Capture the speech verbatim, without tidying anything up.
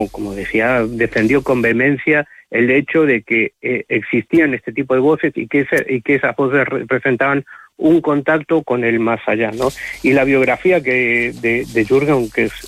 como decía, defendió con vehemencia el hecho de que eh, existían este tipo de voces y que, ese, y que esas voces representaban un contacto con el más allá, ¿no? Y la biografía que de, de Jürgen, que es